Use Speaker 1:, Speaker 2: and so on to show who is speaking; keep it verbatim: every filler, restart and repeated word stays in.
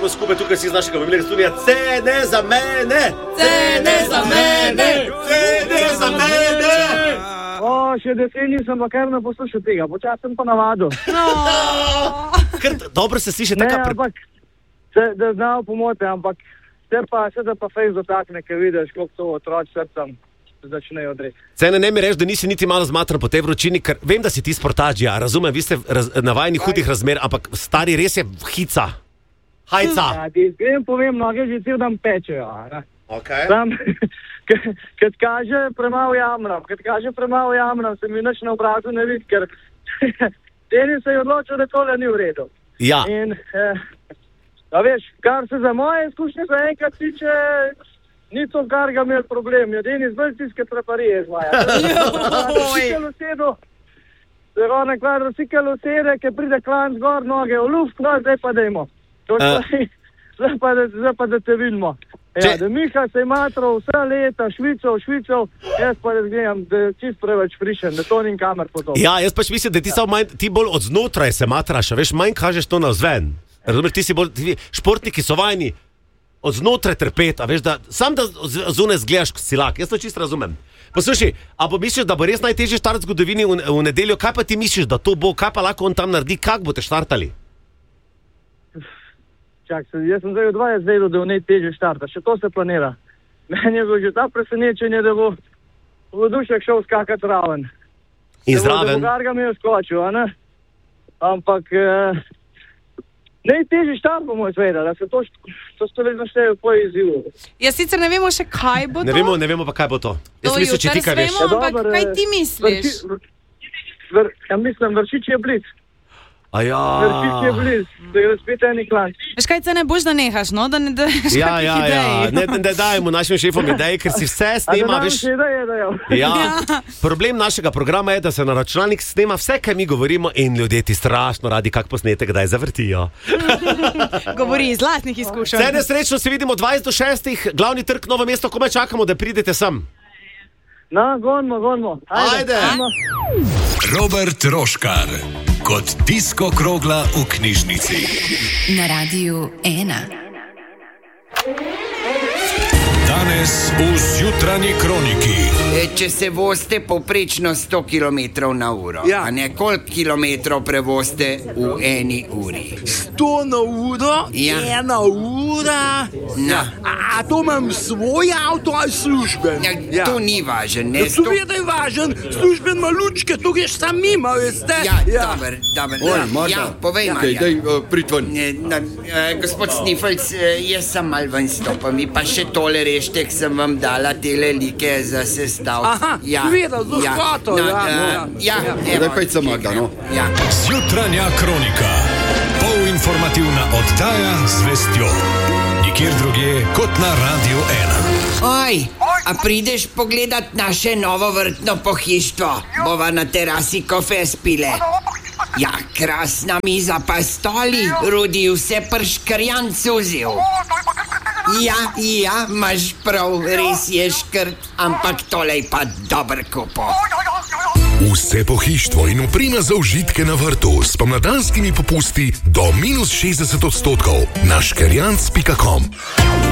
Speaker 1: skupaj tukaj si iz našega mobilnega studija. Cene za mene! Cene za mene! Cene za mene!
Speaker 2: O, še deset nisem pa kar ne poslušal tega, počas sem pa navadil.
Speaker 3: No.
Speaker 1: Ker dobro se sliši
Speaker 2: Ne,
Speaker 1: taka... Pre...
Speaker 2: ampak, se, da znamo pomote, ampak se pa, se da pa fejs dotakne, ker vidiš, koliko to otroč srcem začnejo odreti.
Speaker 1: Cene, ne mi reči, da nisi niti malo zmatran po tej vročini, ker vem, da si ti sportaž, ja, razumem, vi ste raz, navajeni hudih razmer, ampak stari res je hica. Hajca.
Speaker 2: Ja, ti grem povem, noge že cel dan pečejo.
Speaker 1: Okay.
Speaker 2: Tam, kad kaže premalo jamram, kad kaže premalo jamram, se mi nič na obrazu ne vidi, ker tenis se je odločil, da tole ni v redu.
Speaker 1: Ja.
Speaker 2: In, eh, da veš, kar se za moje izkušnje za enkrat tiče, ni to, kar ga imel problem. Jedini zbrciske preparije izvaja. Cikalo se rone kvadro, cikalo sede, ke pride klan zgor, noge v luft, no, zdaj pa dejmo. Uh. Zdaj, pa, da, zdaj pa da te vidimo. Ja, da Miha se je matral vse leta, švicov, švicov, jaz pa res gledam, da je čist preveč frišen, da to ni kamer podobno.
Speaker 1: Ja, jaz pač mislim, da ti, ja. manj, ti bolj od znotraj se matraš, veš, manj kažeš to navzven. Razumeš, ti si bolj, ti, športniki so vajni od znotraj trpeti, veš, da sam da zunaj zgledaš silak, jaz to čisto razumem. Poslušaj, a bo misliš, da bo res najtežji štart v zgodovini v, v nedeljo, kaj pa ti misliš, da to bo, kaj pa lahko on tam naredi, kak boste štartali?
Speaker 2: Čak, jaz sem zdaj v dvajset zdaj, da bo najtežji štarta, še to se planira. Meni je bilo že ta presenečenje, da bo v dušek šel skakati raven.
Speaker 1: In
Speaker 2: da
Speaker 1: zraven?
Speaker 2: Da bo Garga mi je skočil, a ne? Ampak eh, najtežji štart bomo izvedeli, da se to, to stolezno šteje v tvoj izzivu.
Speaker 3: Ja, sicer ne vemo še, kaj bo to.
Speaker 1: Ne vemo, ne vemo pa, kaj bo to. Jaz
Speaker 3: To
Speaker 1: mislim, če ti
Speaker 3: jutri
Speaker 1: kaj veš.
Speaker 3: vemo, ampak kaj ti misliš?
Speaker 2: Vrši, vr, ja mislim, Vršič je blic.
Speaker 1: A ja.
Speaker 2: Vršič je blic, da je spet eni klan.
Speaker 3: Veš kaj, se ne boš, da nehaš, no? Da ne daš
Speaker 1: Ja,
Speaker 3: kakih
Speaker 1: ja, ja,
Speaker 3: idej.
Speaker 1: ne, ne dajmo našim šefom idej, ker si vse snema, veš.
Speaker 2: Ideje, da je.
Speaker 1: Ja.
Speaker 3: Ja.
Speaker 1: Problem našega programa je, da se na računalnik snema vse, kaj mi govorimo in ljudje ti strašno radi kak posnetek kdaj zavrtijo.
Speaker 3: Govori iz lastnih izkušenj.
Speaker 1: Vse nesrečno se vidimo dvajset do šestih, glavni trg Novo mesto, komaj čakamo, da pridete sem.
Speaker 2: No, gonimo, gonimo.
Speaker 1: Ajde.
Speaker 4: Robert Roškar kot disko krogla v knjižnici.
Speaker 5: Na Radiu ena.
Speaker 4: Danes v Zjutranji kroniki.
Speaker 6: E, če se vozite poprečno sto kilometrov na uro,
Speaker 7: Ja.
Speaker 6: a ne koliko kilometrov prevozite v eni uri?
Speaker 7: Sto na uro,
Speaker 6: Ja.
Speaker 7: ena ura.
Speaker 6: No.
Speaker 7: A, a to imam svoj avto ali služben?
Speaker 6: Ja, to ni važen, ne?
Speaker 7: To je, da je važen, služben ima lučke, to greš sam mimo, veste?
Speaker 6: Ja, dober, dober.
Speaker 7: Oj,
Speaker 6: Ja, povej,
Speaker 7: Daj,
Speaker 6: Marjan.
Speaker 7: daj, uh, prid ven.
Speaker 6: Ne, na, eh, gospod Snifelc, eh, jaz sem mal ven stopil, mi pa še tole reštek sem vam dala tele like za sestavljanje.
Speaker 7: Aha, videl, z lahkoto,
Speaker 6: no,
Speaker 7: ja,
Speaker 6: eh,
Speaker 7: ja.
Speaker 6: ja,
Speaker 7: Ja.
Speaker 6: evo,
Speaker 7: Zdaj pa idem, Magda, no.
Speaker 6: Ja.
Speaker 4: Zjutranja kronika. Polinformativna oddaja z vestjo. Nikjer drugje kot na Radiu ena.
Speaker 6: Oj, a prideš pogledat naše novo vrtno pohištvo? Bova na terasi kofe spile. Ja, krasna miza pa stoli, Rudi vse prškrjan cuzil. Ja, ja, imaš prav, res je škrt, ampak tole je pa dober kupo.
Speaker 8: Vse pohištvo in oprema za užitke na vrtu s pomladanskimi popusti do minus šestdeset odstotkov na škerjanc pika com.